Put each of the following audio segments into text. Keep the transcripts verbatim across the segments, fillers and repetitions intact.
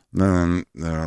Ну,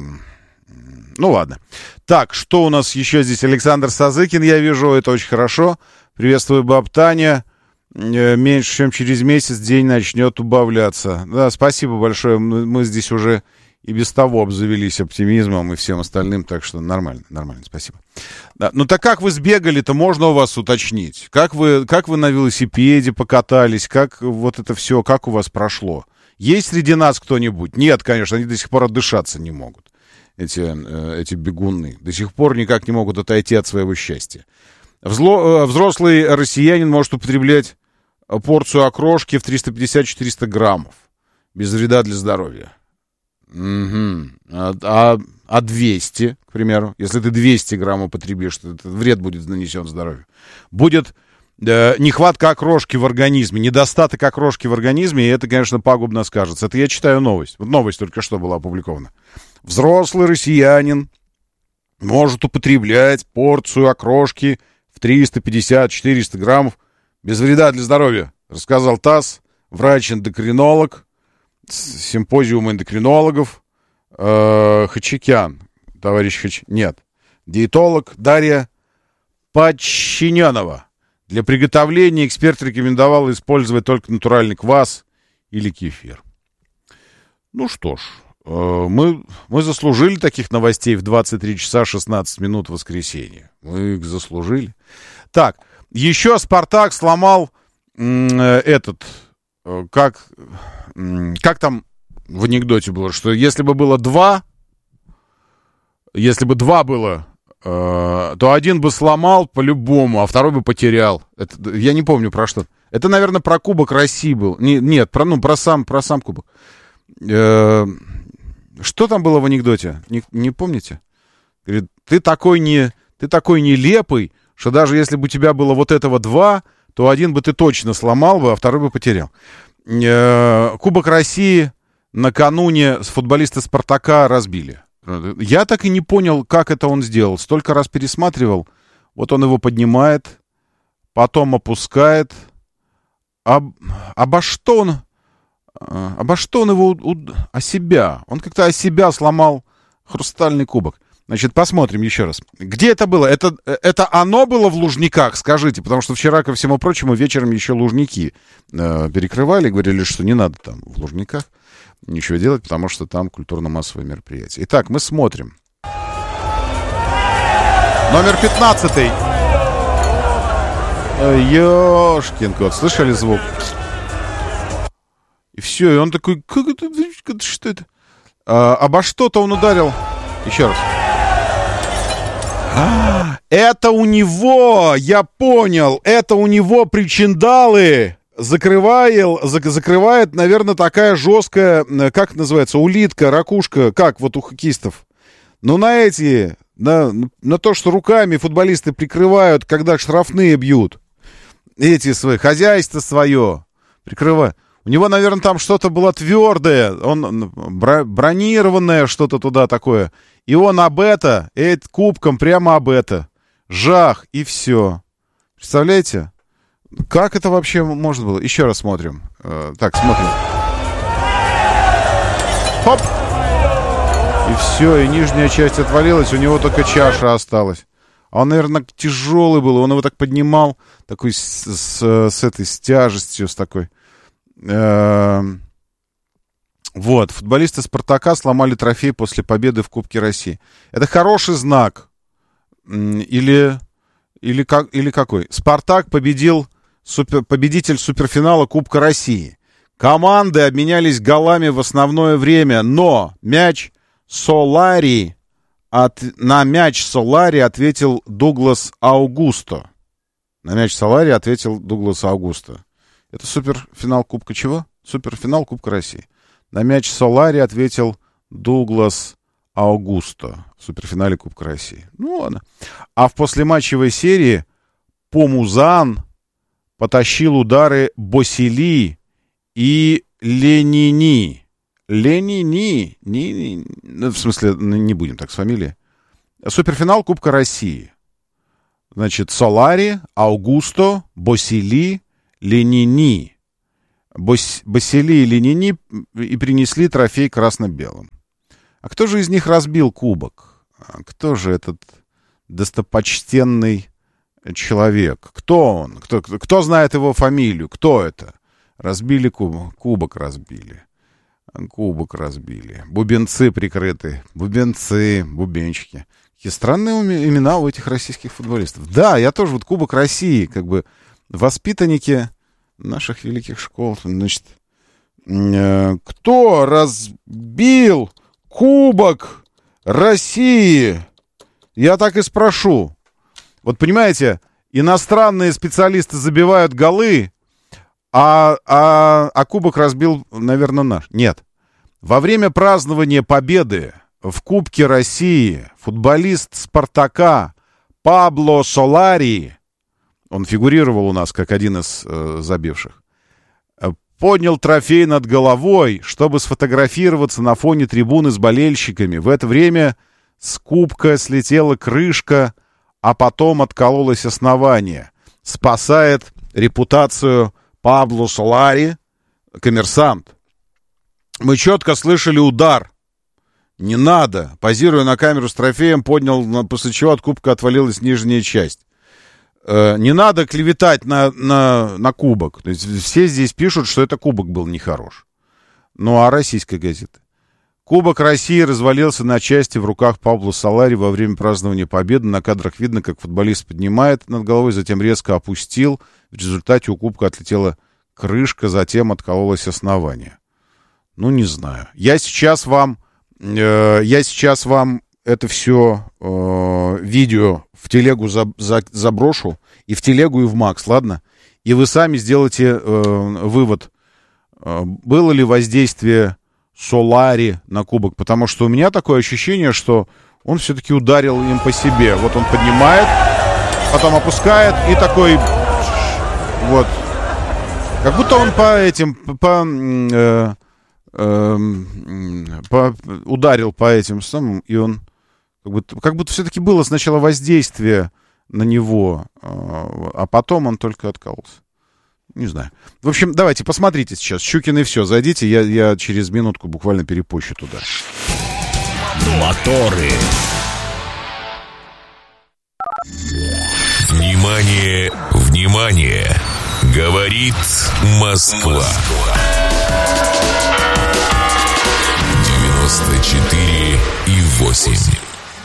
ладно. Так, что у нас еще здесь? Александр Сазыкин, я вижу, это очень хорошо. Приветствую, баб Таня. Меньше, чем через месяц день начнет убавляться. Да, спасибо большое. Мы, мы здесь уже и без того обзавелись оптимизмом и всем остальным, так что нормально, нормально, спасибо. Да, ну так как вы сбегали-то, можно у вас уточнить? Как вы, как вы на велосипеде покатались? Как вот это все, как у вас прошло? Есть среди нас кто-нибудь? Нет, конечно, они до сих пор отдышаться не могут, эти, э, эти бегуны. До сих пор никак не могут отойти от своего счастья. Взло, э, взрослый россиянин может употреблять порцию окрошки в триста пятьдесят - четыреста граммов. Без вреда для здоровья. Угу. А, а, а двести, к примеру, если ты двести грамм употребишь, то это вред будет нанесен здоровью. Будет э, нехватка окрошки в организме, недостаток окрошки в организме, и это, конечно, пагубно скажется. Это я читаю новость. Вот новость только что была опубликована. Взрослый россиянин может употреблять порцию окрошки в триста пятьдесят - четыреста граммов без вреда для здоровья, рассказал ТАСС, врач-эндокринолог, симпозиум эндокринологов, э, Хачикян, товарищ Хач... Нет, диетолог Дарья Подчиненова. Для приготовления эксперт рекомендовал использовать только натуральный квас или кефир. Ну что ж, э, мы, мы заслужили таких новостей в двадцать три часа шестнадцать минут в воскресенье. Мы их заслужили. Так, еще «Спартак» сломал м, этот, э, как... Как там в анекдоте было, что если бы было два, если бы два было, э, то один бы сломал по-любому, а второй бы потерял. Это, я не помню про что. Это, наверное, про Кубок России был. Не, нет, про, ну, про, сам, про сам Кубок. Э, что там было в анекдоте? Не, не помните? Говорит, ты такой, не, ты такой нелепый, что даже если бы у тебя было вот этого два, то один бы ты точно сломал бы, а второй бы потерял. Кубок России накануне футболисты «Спартака» разбили. Я так и не понял, как это он сделал. Столько раз пересматривал. Вот он его поднимает, потом опускает. Об, обо что он... Обо что он его... О себя. Он как-то о себя сломал хрустальный кубок. Значит, посмотрим еще раз. Где это было? Это, это оно было в Лужниках, скажите, потому что вчера, ко всему прочему, вечером еще Лужники э, перекрывали, говорили, что не надо там в Лужниках ничего делать, потому что там культурно-массовое мероприятие. Итак, мы смотрим. Номер пятнадцатый. Ёшкин кот, слышали звук? И все, и он такой, как это, что это? А, обо что-то он ударил. Еще раз. А, это у него, я понял, это у него причиндалы закрывает, зак, закрывает, наверное, такая жесткая, как это называется, улитка, ракушка, как вот у хоккеистов. Ну, на эти, на, на то, что руками футболисты прикрывают, когда штрафные бьют. Эти свои, хозяйство свое прикрывают. У него, наверное, там что-то было твердое, он бронированное что-то туда такое. И он об это, этим кубком прямо об это. Жах, и все. Представляете? Как это вообще можно было? Еще раз смотрим. Э, так, смотрим. Хоп! И все, и нижняя часть отвалилась, у него только чаша осталась. А он, наверное, тяжелый был, он его так поднимал, такой с, с, с этой, с тяжестью, с такой. Э, вот, футболисты «Спартака» сломали трофей после победы в Кубке России. Это хороший знак. Или, или, как, или какой? «Спартак» победил, супер, победитель суперфинала Кубка России. Команды обменялись голами в основное время, но мяч Солари, от, на мяч Солари ответил Дуглас Аугусто. На мяч Солари ответил Дуглас Аугусто. Это суперфинал Кубка чего? Суперфинал Кубка России. На мяч Солари ответил Дуглас Аугусто в суперфинале Кубка России. Ну ладно. А в послематчевой серии Помузан потащил удары Босили и Ленини. Ленини. Не, не, в смысле, не будем так с фамилией. Суперфинал Кубка России. Значит, Солари, Аугусто, Босили, Ленини. Бос, Босили и Ленини и принесли трофей красно-белым. А кто же из них разбил кубок? Кто же этот достопочтенный человек? Кто он? Кто, кто, кто знает его фамилию? Кто это? Разбили кубок. Кубок разбили. Кубок разбили. Бубенцы прикрыты. Бубенцы, бубенчики. Какие странные имена у этих российских футболистов. Да, я тоже вот Кубок России, как бы воспитанники наших великих школ. Значит, э, кто разбил Кубок России? Я так и спрошу. Вот понимаете, иностранные специалисты забивают голы, а, а, а Кубок разбил, наверное, наш. Нет. Во время празднования победы в Кубке России футболист «Спартака» Пабло Солари, он фигурировал у нас как один из э, забивших, поднял трофей над головой, чтобы сфотографироваться на фоне трибуны с болельщиками. В это время с кубка слетела крышка, а потом откололось основание. Спасает репутацию Пабло Солари «Коммерсант». Мы четко слышали удар. Не надо. Позируя на камеру с трофеем, поднял, после чего от кубка отвалилась нижняя часть. Э, не надо клеветать на, на, на кубок. То есть все здесь пишут, что это кубок был нехорош. Ну, а российская газета? Кубок России развалился на части в руках Пабло Солари во время празднования победы. На кадрах видно, как футболист поднимает над головой, затем резко опустил. В результате у кубка отлетела крышка, затем откололось основание. Ну, не знаю. Я сейчас вам... Я сейчас вам это все э, видео в телегу за, за, заброшу, и в телегу, и в Макс, ладно? И вы сами сделаете э, вывод, э, было ли воздействие Солари на кубок, потому что у меня такое ощущение, что он все-таки ударил им по себе. Вот он поднимает, потом опускает, и такой, вот, как будто он по этим, по... Э, По, ударил по этим самым, и он как будто, как будто все-таки было сначала воздействие на него, а потом он только откололся. Не знаю. В общем, давайте посмотрите сейчас. Щукин и все. Зайдите, я, я через минутку буквально перепощу туда. Моторы. Внимание, внимание! Говорит Москва. девяносто четыре и восемь.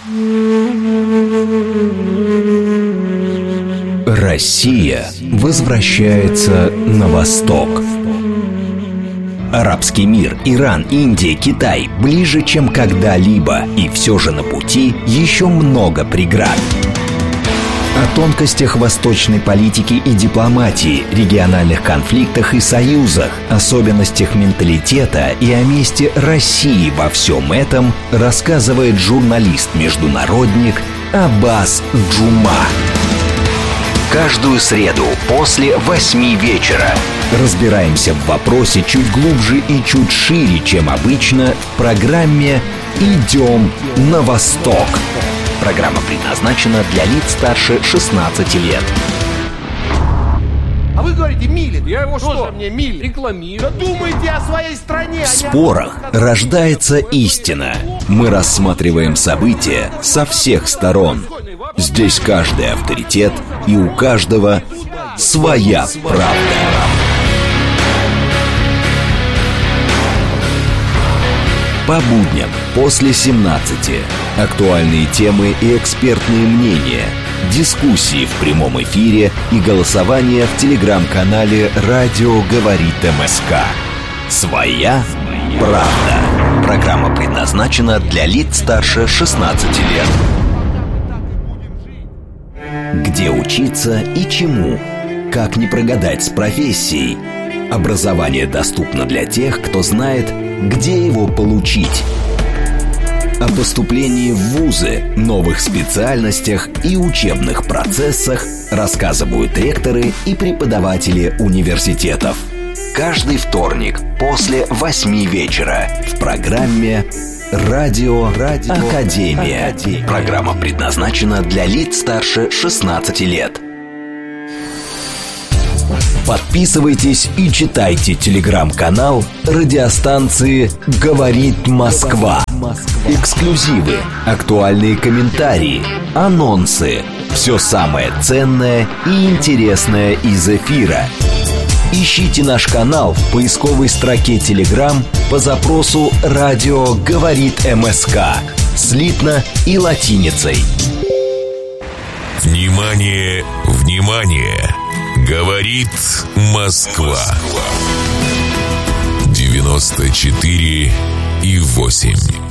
Россия возвращается на восток. Арабский мир, Иран, Индия, Китай ближе, чем когда-либо. И все же на пути еще много преград. О тонкостях восточной политики и дипломатии, региональных конфликтах и союзах, особенностях менталитета и о месте России во всем этом рассказывает журналист-международник Аббас Джума. Каждую среду после восьми вечера разбираемся в вопросе чуть глубже и чуть шире, чем обычно, в программе «Идем на восток». Программа предназначена для лиц старше шестнадцати лет. А вы говорите Милин. Я его Тоже что? мне Милин. Рекламирую. Да думайте о своей стране. В спорах рождается истина. Мы рассматриваем события со всех сторон. Здесь каждый авторитет, и у каждого своя правда. По будням после семнадцати. Актуальные темы и экспертные мнения. Дискуссии в прямом эфире и голосование в телеграм-канале «Радио говорит МСК». Своя правда. Программа предназначена для лиц старше шестнадцати лет. Где учиться и чему? Как не прогадать с профессией? Образование доступно для тех, кто знает, где его получить. О поступлении в вузы, новых специальностях и учебных процессах рассказывают ректоры и преподаватели университетов. Каждый вторник после восьми вечера в программе «Радио, Радио Академия». Академия. Программа предназначена для лиц старше шестнадцати лет. Подписывайтесь и читайте телеграм-канал радиостанции «Говорит Москва». Москва. Эксклюзивы, актуальные комментарии, анонсы. Все самое ценное и интересное из эфира. Ищите наш канал в поисковой строке Telegram по запросу «Радио говорит МСК». Слитно и латиницей. Внимание, внимание! Говорит Москва. девяносто четыре и восемь.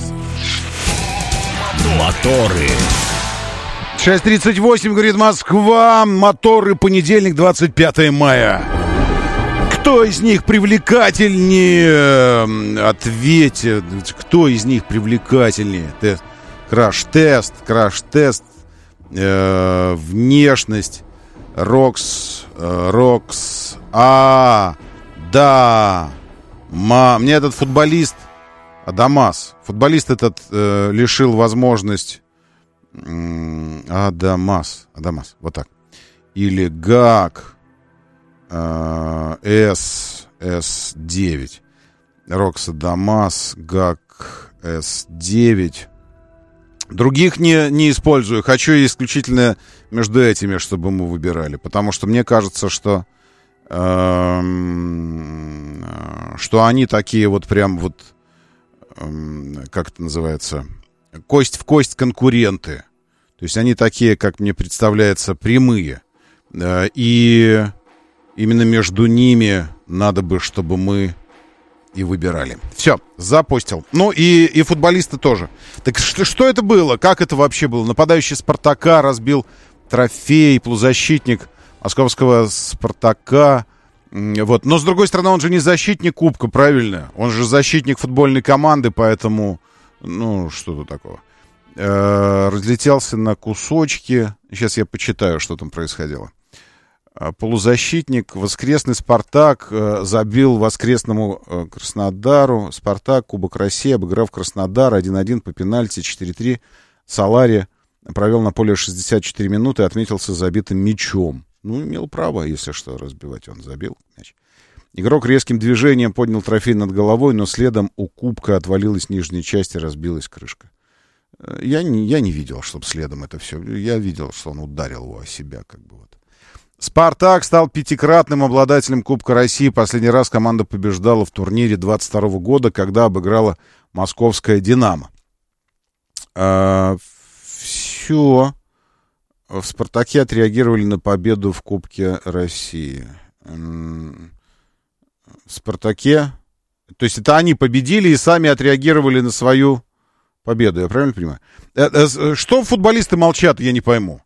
Моторы. шесть тридцать восемь, говорит Москва. Моторы, понедельник, двадцать пятое мая. Кто из них привлекательнее? Ответьте, кто из них привлекательнее? Тест. Краш-тест, краш-тест, э, внешность, Рокс, э, Рокс, а, да, ма. Мне этот футболист, Адамас, футболист этот э, лишил возможность, э, Адамас, Адамас, вот так, или Гак, э, С, С девять, Рокс, Адамас, Гак, С девять. Других не, не использую. Хочу исключительно между этими, чтобы мы выбирали. Потому что мне кажется, что, э, что они такие вот прям вот, э, как это называется, кость в кость конкуренты. То есть они такие, как мне представляется, прямые. Э, и именно между ними надо бы, чтобы мы и выбирали. Все, запостил. Ну и, и футболисты тоже. Так что, что это было? Как это вообще было? Нападающий Спартака разбил трофей, полузащитник московского Спартака. Вот. Но, с другой стороны, он же не защитник Кубка, правильно? Он же защитник футбольной команды, поэтому, ну, что тут такого. Э-э- разлетелся на кусочки. Сейчас я почитаю, что там происходило. Полузащитник, воскресный Спартак э, забил воскресному э, Краснодару. Спартак, Кубок России, обыграв Краснодар один один по пенальти, четыре три. Солари провел на поле шестьдесят четыре минуты и отметился забитым мячом. Ну, имел право, если что, разбивать. Он забил мяч. Игрок резким движением поднял трофей над головой, но следом у кубка отвалилась нижняя часть и разбилась крышка. Я не, я не видел, чтобы следом это все. Я видел, что он ударил его о себя, как бы вот. «Спартак» стал пятикратным обладателем Кубка России. Последний раз команда побеждала в турнире двадцать второго года, когда обыграла московское «Динамо». А, все. В «Спартаке» отреагировали на победу в Кубке России. В «Спартаке»... То есть это они победили и сами отреагировали на свою победу. Я правильно понимаю? Что футболисты молчат, я не пойму.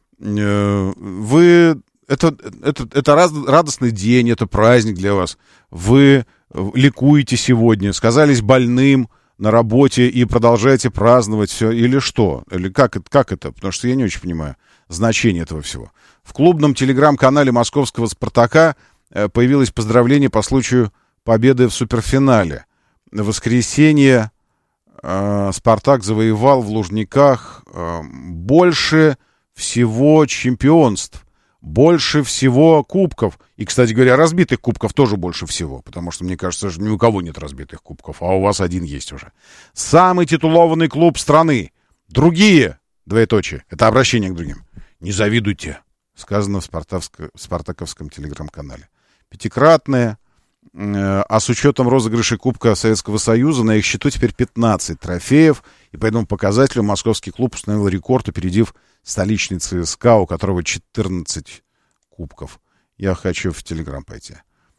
Вы... Это, это, это радостный день, это праздник для вас. Вы ликуете сегодня, сказались больным на работе и продолжаете праздновать все. Или что? Или как, как это? Потому что я не очень понимаю значение этого всего. В клубном телеграм-канале московского «Спартака» появилось поздравление по случаю победы в суперфинале. В воскресенье э, «Спартак» завоевал в Лужниках э, больше всего чемпионств. Больше всего кубков. И, кстати говоря, разбитых кубков тоже больше всего. Потому что, мне кажется, ни у кого нет разбитых кубков. А у вас один есть уже. Самый титулованный клуб страны. Другие, двоеточие, это обращение к другим. Не завидуйте. Сказано в, в спартаковском телеграм-канале. Пятикратные. Э, а с учетом розыгрышей Кубка Советского Союза на их счету теперь пятнадцать трофеев. И по этому показателю московский клуб установил рекорд, опередив столичный ЦСКА, у которого четырнадцать кубков. Я хочу в Телеграм пойти.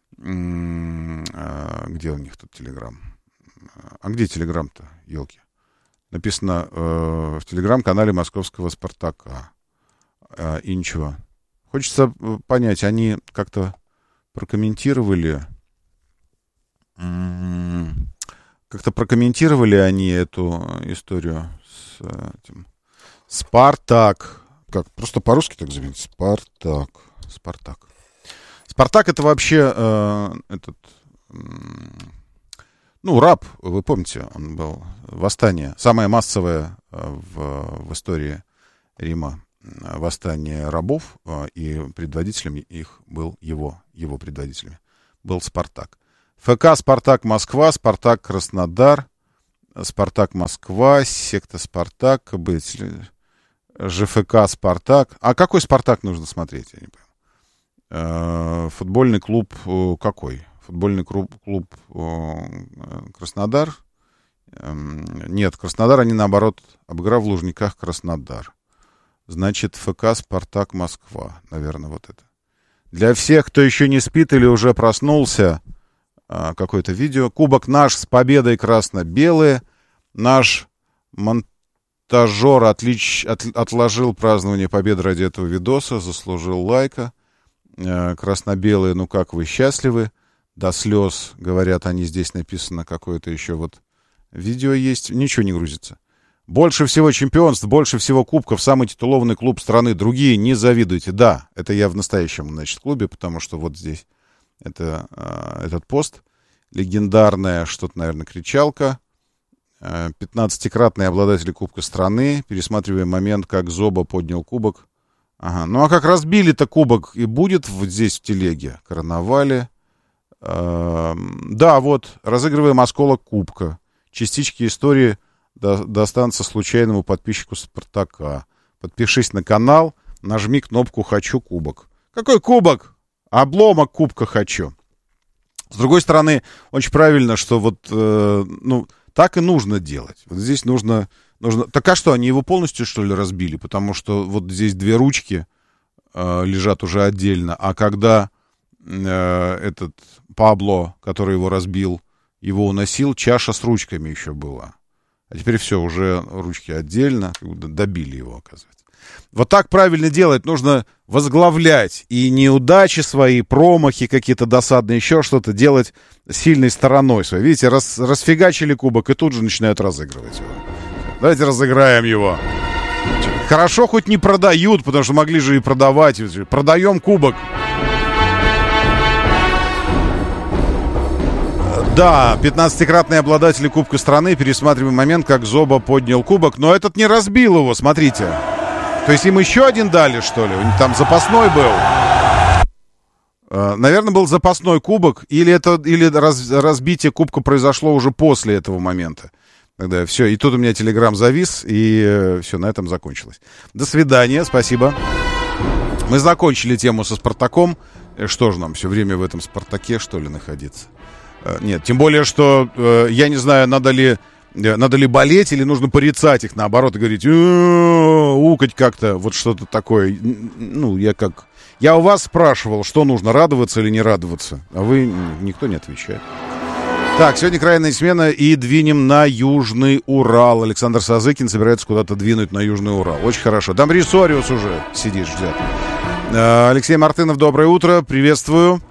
А где у них тут Телеграм? А где Телеграм-то, елки? Написано э, в Телеграм-канале московского «Спартака». Э, и ничего. Хочется понять, они как-то прокомментировали... М-м- как-то прокомментировали они эту историю с этим... Спартак. Как? Просто по-русски так заменить. Спартак. Спартак. Спартак это вообще э, этот... Э, ну, раб, вы помните, он был... Восстание. Самое массовое в, в истории Рима восстание рабов. Э, и предводителем их был его, его предводителем. Был Спартак. ФК «Спартак Москва», «Спартак Краснодар», Спартак Москва, секта Спартак, быть, ЖФК Спартак. А какой Спартак нужно смотреть, я не понимаю. Футбольный клуб какой? Футбольный клуб, клуб Краснодар? Нет, Краснодар, они наоборот, обыграв в Лужниках Краснодар. Значит, ФК Спартак Москва, наверное, вот это. Для всех, кто еще не спит или уже проснулся, какое-то видео. Кубок наш с победой красно-белые. Наш монтажер отлич... от... отложил празднование победы ради этого видоса, заслужил лайка. Красно-белые, ну как вы счастливы? До слез, говорят они, здесь написано какое-то еще вот видео есть. Ничего не грузится. Больше всего чемпионств, больше всего кубков, самый титулованный клуб страны. Другие не завидуйте. Да, это я в настоящем, значит, клубе, потому что вот здесь это, э, этот пост. Легендарная, что-то, наверное, кричалка. Э, пятнадцатикратный обладатель кубка страны. Пересматриваем момент, как Зоба поднял кубок. Ага. Ну, а как разбили-то кубок и будет вот здесь в телеге? Карнавале. Э, да, вот, разыгрываем осколок кубка. Частички истории достанется случайному подписчику Спартака. Подпишись на канал, нажми кнопку «Хочу кубок». Какой кубок? Обломок кубка хочу. С другой стороны, очень правильно, что вот, э, ну, так и нужно делать. Вот здесь нужно, нужно... Так а что, они его полностью, что ли, разбили? Потому что вот здесь две ручки э, лежат уже отдельно, а когда э, этот Пабло, который его разбил, его уносил, чаша с ручками еще была. А теперь все, уже ручки отдельно, как бы добили его, оказывается. Вот так правильно делать, нужно возглавлять и неудачи свои, промахи какие-то досадные, еще что-то делать сильной стороной своей. Видите, рас, расфигачили кубок и тут же начинают разыгрывать его. Давайте разыграем его. Хорошо хоть не продают, потому что могли же и продавать. Продаем кубок. Да, пятнадцатикратные обладатели Кубка страны. Пересматриваем момент, как Зоба поднял кубок. Но этот не разбил его, смотрите. То есть им еще один дали, что ли? Там запасной был. Наверное, был запасной кубок. Или, это, или раз, разбитие кубка произошло уже после этого момента. Тогда все. И тут у меня телеграм завис. И все, на этом закончилось. До свидания, спасибо. Мы закончили тему со Спартаком. Что же нам, все время в этом Спартаке, что ли, находиться? Нет, тем более, что э, я не знаю, надо ли, э, надо ли болеть или нужно порицать их, наоборот, и говорить, укать как-то, вот что-то такое. Ну, я как... Я у вас спрашивал, что нужно, радоваться или не радоваться, а вы никто не отвечает. Так, сегодня крайняя смена и двинем на Южный Урал. Александр Сазыкин собирается куда-то двинуть на Южный Урал. Очень хорошо. Там Рисориус уже сидит, ждет. Э, Алексей Мартынов, доброе утро, приветствую.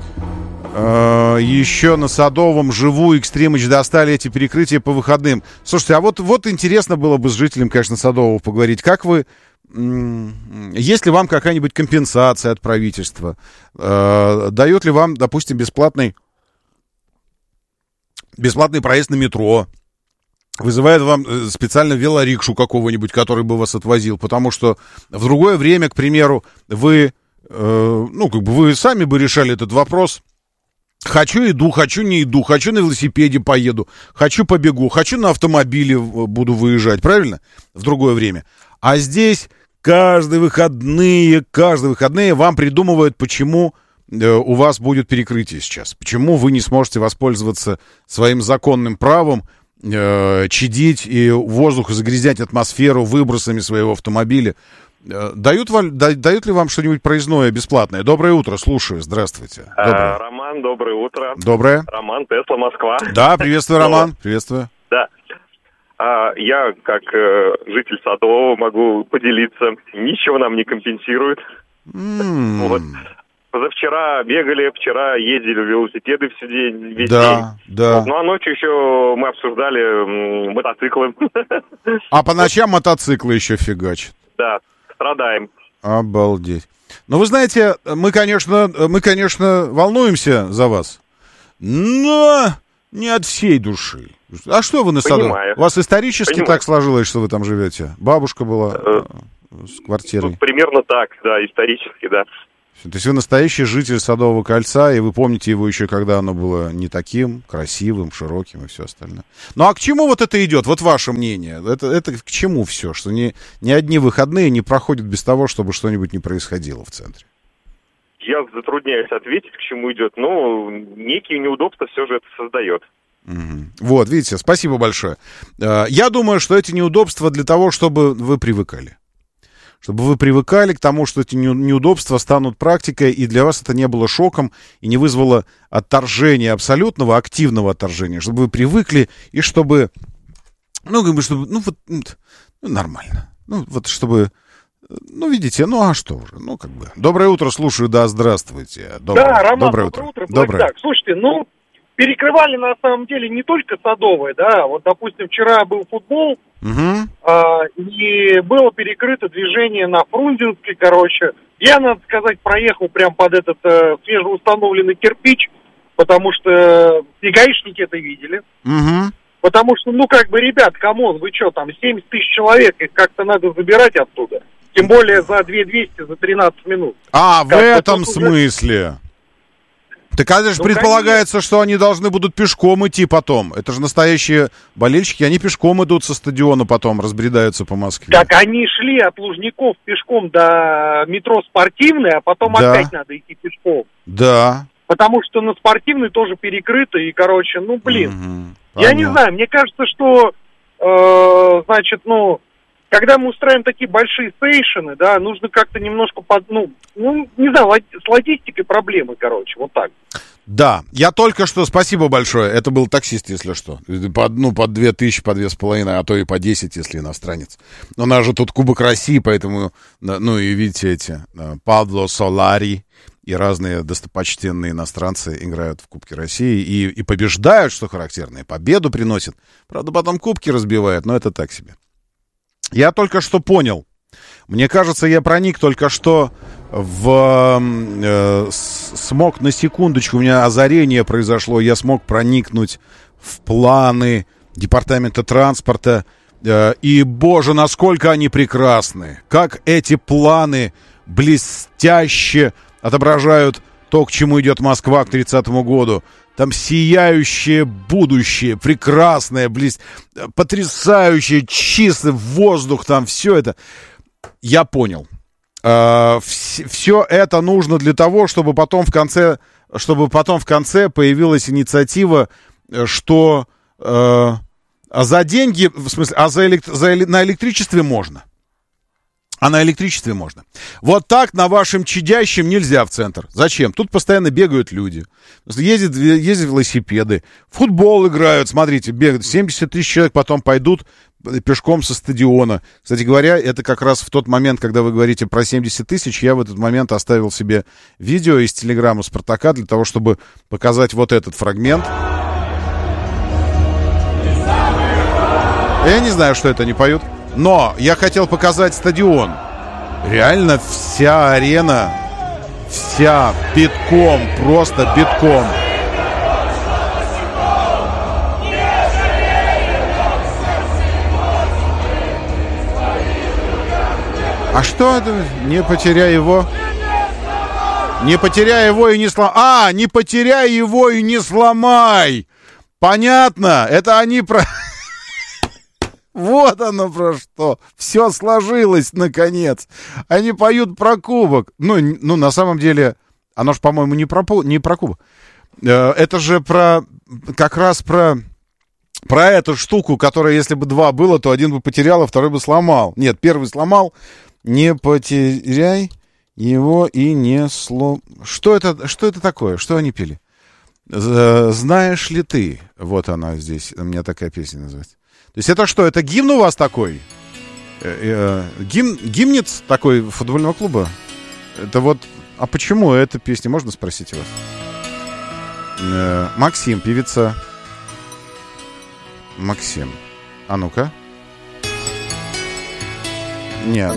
Еще на Садовом живу, Экстримыч достали эти перекрытия по выходным. Слушайте, а вот, вот интересно было бы с жителем, конечно, Садового поговорить. Как вы, есть ли вам какая-нибудь компенсация от правительства? Дает ли вам, допустим, бесплатный, бесплатный проезд на метро? Вызывает вам специально велорикшу какого-нибудь, который бы вас отвозил? Потому что в другое время, к примеру, вы, ну, как бы вы сами бы решали этот вопрос. Хочу иду, хочу не иду, хочу на велосипеде поеду, хочу побегу, хочу на автомобиле буду выезжать, правильно? В другое время. А здесь каждые выходные, каждые выходные вам придумывают, почему э, у вас будет перекрытие сейчас. Почему вы не сможете воспользоваться своим законным правом э, чадить и воздух загрязнять атмосферу выбросами своего автомобиля. Дают, вам, да, дают ли вам что-нибудь проездное бесплатное? Доброе утро, слушаю, здравствуйте. Доброе. А, Роман, доброе утро. Доброе. Роман, Тесла, Москва. Да, приветствую, Роман, приветствую. Да. А, я, как э, житель Садового, могу поделиться. Ничего нам не компенсирует. Mm. Вот. Позавчера бегали, вчера ездили в велосипеды всю день, весь да, день. Да, вот. Ну, а ночью еще мы обсуждали м- мотоциклы. А по ночам мотоциклы еще фигачат. Да. Страдаем. Обалдеть. Ну, вы знаете, мы, конечно, мы, конечно, волнуемся за вас, но не от всей души. А что вы на Садовом? У вас исторически Понимаю. Так сложилось, что вы там живете? Бабушка была э, с квартирой? Ну, примерно так, да, исторически, да. То есть вы настоящий житель Садового кольца, и вы помните его еще, когда оно было не таким красивым, широким и все остальное. Ну а к чему вот это идет? Вот ваше мнение. Это, это к чему все? Что ни, ни одни выходные не проходят без того, чтобы что-нибудь не происходило в центре? Я затрудняюсь ответить, к чему идет. Но некие неудобства все же это создает. Угу. Вот, видите, спасибо большое. Я думаю, что эти неудобства для того, чтобы вы привыкали. Чтобы вы привыкали к тому, что эти неудобства станут практикой, и для вас это не было шоком, и не вызвало отторжения, абсолютного, активного отторжения. Чтобы вы привыкли, и чтобы, ну, как бы, чтобы, ну, вот, ну, нормально. Ну, вот, чтобы, ну, видите, ну, а что уже, ну, как бы. Доброе утро, слушаю, да, здравствуйте. Доброе, да, Роман, доброе, доброе утро. утро. Доброе. Так, слушайте, ну, перекрывали на самом деле не только Садовое, да, вот, допустим, вчера был футбол, угу. а, и было перекрыто движение на Фрунзенской, короче. Я, надо сказать, проехал прям под этот э, свежеустановленный кирпич, потому что и гаишники это видели. Угу. Потому что, ну, как бы, ребят, камон, вы что, там, семьдесят тысяч человек, их как-то надо забирать оттуда. Тем более за две тысячи двести, за тринадцать минут. А, как в этом уже... смысле... Так, конечно, ну, предполагается, конечно. что они должны будут пешком идти потом. Это же настоящие болельщики, они пешком идут со стадиона потом, разбредаются по Москве. Так они шли от Лужников пешком до метро Спортивный, а потом да. опять надо идти пешком. Да. Потому что на Спортивный тоже перекрыто, и, короче, ну, блин. Угу. Я не знаю, мне кажется, что, э, значит, ну... Когда мы устраиваем такие большие стейшены, да, нужно как-то немножко, под, ну, ну, не знаю, с логистикой проблемы, короче, вот так. Да, я только что, спасибо большое, это был таксист, если что, по, ну, по две тысячи, по две с половиной, а то и по десять, если иностранец. У нас же тут Кубок России, поэтому, ну, и видите эти, Пабло Солари и разные достопочтенные иностранцы играют в Кубке России и, и побеждают, что характерно, и победу приносят. Правда, потом кубки разбивают, но это так себе. Я только что понял, мне кажется, я проник только что в... Э, смог на секундочку, у меня озарение произошло, я смог проникнуть в планы Департамента транспорта, э, и, боже, насколько они прекрасны, как эти планы блестяще отображают то, к чему идет Москва к тридцатому году. Там сияющее будущее, прекрасное, близ... потрясающее, чистый воздух, там все это. Я понял. Э, вс- все это нужно для того, чтобы потом в конце, чтобы потом в конце появилась инициатива, что э, а за деньги, в смысле, а за элект... за... на электричестве можно. А на электричестве можно. Вот так на вашем чадящем нельзя в центр. Зачем? Тут постоянно бегают люди. Ездят, ездят велосипеды. В футбол играют. Смотрите, бегают. семьдесят тысяч человек потом пойдут пешком со стадиона. Кстати говоря, это как раз в тот момент, когда вы говорите про семьдесят тысяч, я в этот момент оставил себе видео из телеграммы Спартака для того, чтобы показать вот этот фрагмент. Я не знаю, что это они поют. Но я хотел показать стадион. Реально вся арена, вся битком, просто битком. А что это? Не потеряй его. Не потеряй его и не сломай. А, не потеряй его и не сломай. Понятно? Это они про... Вот оно про что. Все сложилось, наконец. Они поют про кубок. Ну, ну на самом деле, оно же, по-моему, не про, не про кубок. Это же про... Как раз про... Про эту штуку, которая, если бы два было, то один бы потерял, а второй бы сломал. Нет, первый сломал. Не потеряй его и не слом... Что это, что это такое? Что они пели? Знаешь ли ты? Вот она здесь. У меня такая песня называется. То есть это что, это гимн у вас такой? Э, э, гимн, гимнец такой футбольного клуба? Это вот... А почему эта песня? Можно спросить у вас? Э, Максим, певица... Максим. А ну-ка. Нет.